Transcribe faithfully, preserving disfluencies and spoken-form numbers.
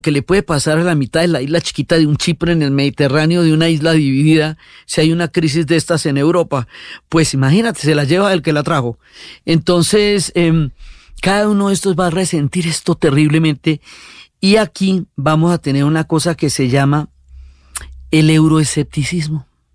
que le puede pasar a la mitad de la isla chiquita de un Chipre en el Mediterráneo, de una isla dividida, si hay una crisis de estas en Europa. Pues imagínate, se la lleva el que la trajo. Entonces, eh, cada uno de estos va a resentir esto terriblemente. Y aquí vamos a tener una cosa que se llama el euroescepticismo.